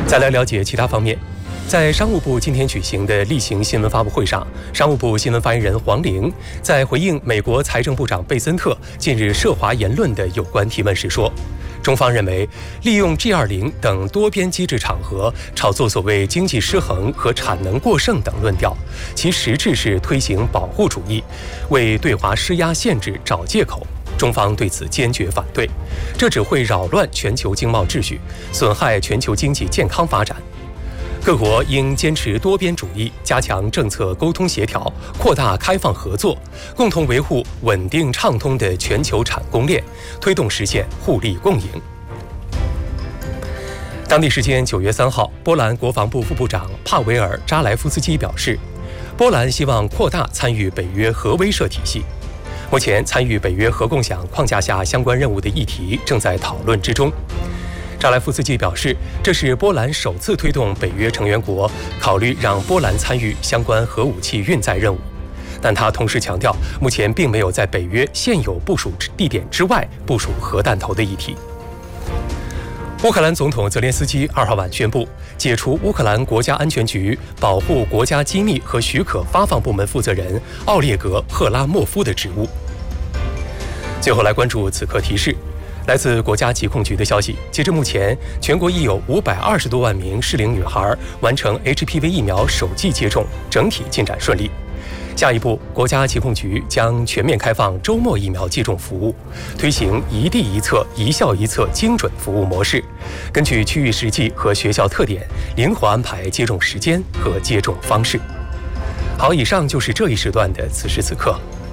再来了解其他方面。在商务部今天举行的例行新闻发布会上，商务部新闻发言人黄玲在回应美国财政部长贝森特近日涉华言论的有关提问时说，中方认为利用 G20 等多边机制场合炒作所谓经济失衡和产能过剩等论调，其实质是推行保护主义，为对华施压限制找借口。中方对此坚决反对，这只会扰乱全球经贸秩序，损害全球经济健康发展。各国应坚持多边主义，加强政策沟通协调，扩大开放合作，共同维护稳定畅通的全球产供链，推动实现互利共赢。当地时间9月3号，波兰国防部副部长帕维尔·扎莱夫斯基表示，波兰希望扩大参与北约核威慑体系。目前，参与北约核共享框架下相关任务的议题正在讨论之中。扎莱夫斯基表示，这是波兰首次推动北约成员国考虑让波兰参与相关核武器运载任务，但他同时强调，目前并没有在北约现有部署地点之外部署核弹头的议题。乌克兰总统泽连斯基2号晚宣布解除乌克兰国家安全局保护国家机密和许可发放部门负责人奥列格·赫拉莫夫的职务。最后来关注此刻提示。来自国家疾控局的消息，截至目前，全国已有520多万名适龄女孩完成 HPV 疫苗首剂接种，整体进展顺利。下一步，国家疾控局将全面开放周末疫苗接种服务，推行一地一测、一校一测精准服务模式，根据区域实际和学校特点，灵活安排接种时间和接种方式。好，以上就是这一时段的此时此刻。